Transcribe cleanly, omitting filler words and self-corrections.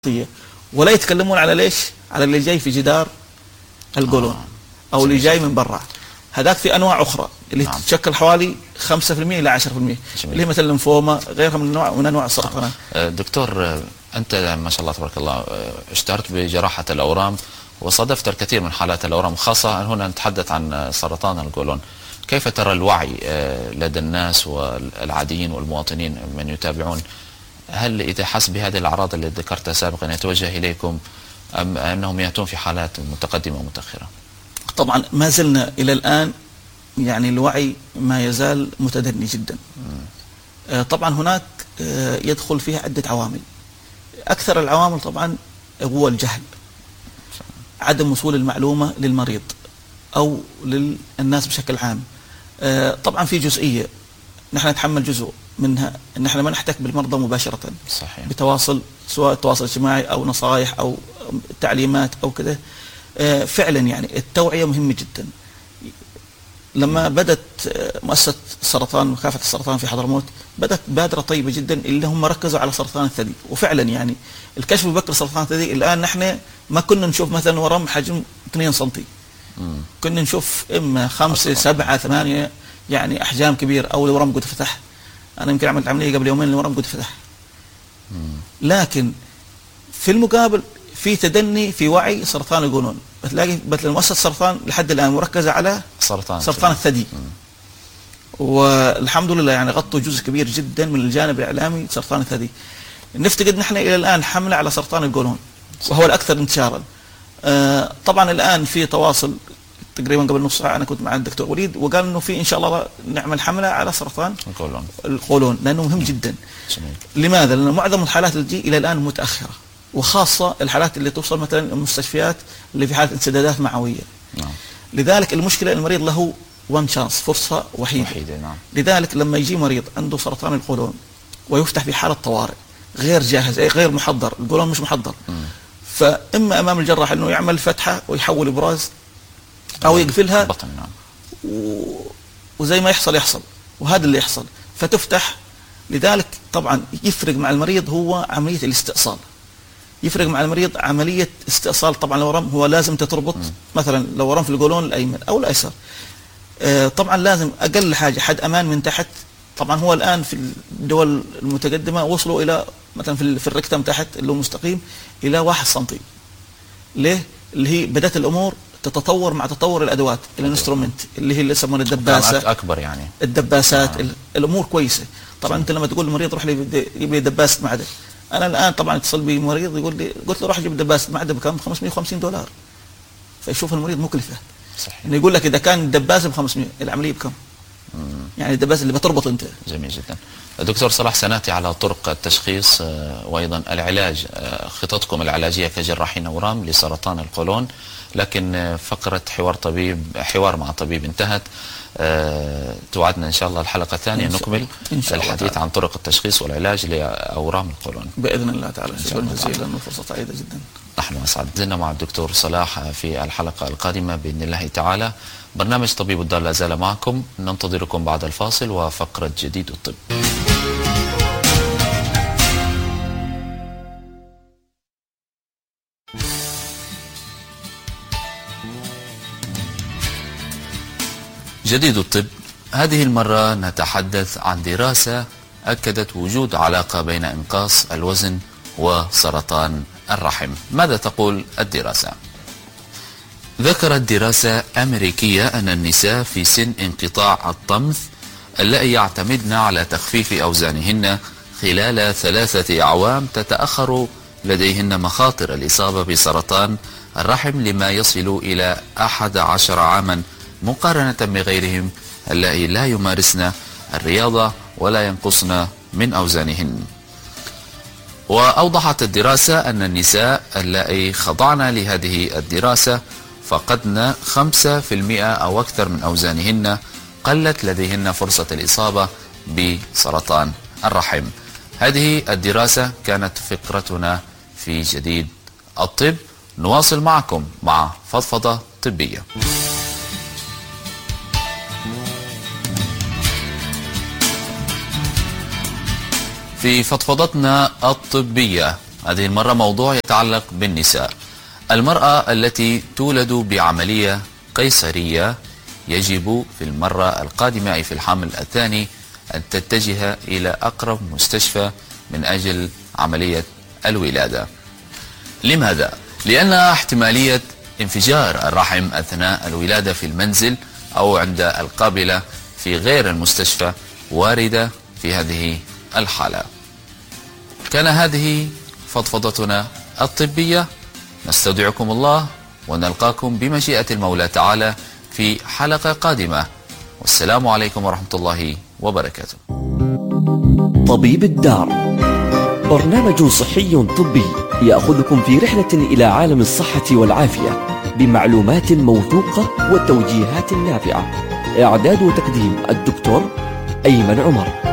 ولا يتكلمون على ليش؟ على اللي جاي في جدار القولون او اللي جاي من برا. هذاك في انواع اخرى اللي تتشكل حوالي 5% الى 10% اللي هي مثل الليمفوما غيرها من انواع السرطانات. دكتور، انت ما شاء الله تبارك الله اشتهرت بجراحه الاورام وصادفت الكثير من حالات الاورام، خاصه هنا نتحدث عن سرطان القولون. كيف ترى الوعي لدى الناس والعاديين والمواطنين من يتابعون؟ هل إذا حس بهذه الأعراض اللي ذكرتها سابقا يتوجه إليكم أم أنهم يأتون في حالات متقدمة ومتأخرة؟ طبعا ما زلنا إلى الآن يعني الوعي ما يزال متدني جدا. طبعا هناك يدخل فيها عدة عوامل. أكثر العوامل طبعا هو الجهل، عدم وصول المعلومة للمريض أو للناس بشكل عام. طبعا في جزئية نحن نتحمل جزء منها ان احنا ما نحتك بالمرضى مباشرة. صحيح. بتواصل، سواء التواصل الاجتماعي او نصائح او تعليمات او كذا. فعلا يعني التوعية مهمة جدا. لما بدت مؤسسة السرطان ومكافحة السرطان في حضرموت بدت بادرة طيبة جدا اللي هم ركزوا على سرطان الثدي، وفعلا يعني الكشف المبكر سرطان الثدي الان نحن ما كنا نشوف مثلا ورم حجم 2 سم، كنا نشوف اما 5 7 8 يعني احجام كبيره، او الورم قد فتح. انا يمكن عملت عمليه قبل يومين الورم قد فتح. لكن في المقابل في تدني في وعي سرطان القولون. بتلاقي مؤسسه السرطان لحد الان مركزه على سرطان الثدي. والحمد لله يعني غطوا جزء كبير جدا من الجانب الاعلامي سرطان الثدي. نفتقد نحن الى الان حمله على سرطان القولون وهو الاكثر انتشارا. طبعا الان في تواصل، تقريبا قبل نص ساعه انا كنت مع الدكتور وليد وقال انه في ان شاء الله نعمل حمله على سرطان القولون لانه مهم جدا. لماذا؟ لان معظم الحالات اللي تجي الى الان متاخره، وخاصه الحالات اللي توصل مثلا المستشفيات اللي في حاله انسدادات معويه. لذلك المشكله المريض له وان شانس، فرصه وحيده. لذلك لما يجي مريض عنده سرطان القولون ويفتح في حاله طوارئ غير جاهز، اي غير محضر، القولون مش محضر، فاما امام الجراح انه يعمل فتحه ويحول ابراز او يقفلها وزي ما يحصل وهذا اللي يحصل فتفتح. لذلك طبعا يفرق مع المريض هو عملية الاستئصال، يفرق مع المريض عملية استئصال. طبعا الورم هو لازم تربط مثلا لو ورم في القولون الايمن او الايسر، طبعا لازم اقل حاجة حد امان من تحت. طبعا هو الان في الدول المتقدمة وصلوا الى مثلا في الركتم تحت اللي هو مستقيم الى 1 سم. ليه؟ اللي هي بدأت الامور تتطور مع تطور الادوات الانسترومنت اللي هي اللي يسمونها الدباسه اكبر، يعني الدباسات. الامور كويسه. طبعا انت لما تقول للمريض روح لي جيب لي دباسه معده، انا الان طبعا اتصل بي مريض يقول لي، قلت له روح جيب دباسه معده بكم؟ $550. فيشوف المريض مكلفه. صحيح. انه يقول لك اذا كان الدباسه ب 500 العمليه بكم؟ يعني الدباسه اللي بتربط انت. جميل جدا. دكتور صلاح، سناتي على طرق التشخيص وايضا العلاج، خططكم العلاجيه كجراحين اورام لسرطان القولون، لكن فقره حوار مع طبيب انتهت. توعدنا ان شاء الله الحلقه الثانيه نكمل الحديث عن طرق التشخيص والعلاج لاورام القولون باذن الله تعالى. شكرا جزيلا وفرصه سعيده جدا. نحن اسعدنا مع الدكتور صلاح في الحلقه القادمه باذن الله تعالى. برنامج طبيب الدار لا زال معكم، ننتظركم بعد الفاصل وفقره جديد الطب. جديد الطب. هذه المرة نتحدث عن دراسة أكدت وجود علاقة بين إنقاص الوزن وسرطان الرحم. ماذا تقول الدراسة؟ ذكرت دراسة أمريكية أن النساء في سن انقطاع الطمث اللائي يعتمدن على تخفيف أوزانهن خلال 3 أعوام تتأخر لديهن مخاطر الإصابة بسرطان الرحم لما يصل إلى 11 عاما مقارنة بغيرهم اللائي لا يمارسن الرياضة ولا ينقصن من أوزانهن. وأوضحت الدراسة أن النساء اللائي خضعن لهذه الدراسة فقدن 5% أو أكثر من أوزانهن قلت لديهن فرصة الإصابة بسرطان الرحم. هذه الدراسة كانت فقرتنا في جديد الطب. نواصل معكم مع فضفضة طبية. في فضفضتنا الطبية هذه المرة موضوع يتعلق بالنساء. المرأة التي تولد بعملية قيصرية يجب في المرة القادمة أي في الحمل الثاني أن تتجه إلى أقرب مستشفى من أجل عملية الولادة. لماذا؟ لأن احتمالية انفجار الرحم أثناء الولادة في المنزل أو عند القابلة في غير المستشفى واردة في هذه الحالة. كان هذه فضفضتنا الطبية، نستودعكم الله ونلقاكم بمشيئة المولى تعالى في حلقة قادمة، والسلام عليكم ورحمة الله وبركاته. طبيب الدار، برنامج صحي طبي يأخذكم في رحلة إلى عالم الصحة والعافية بمعلومات موثوقة وتوجيهات نافعة. إعداد وتقديم الدكتور أيمن عمر.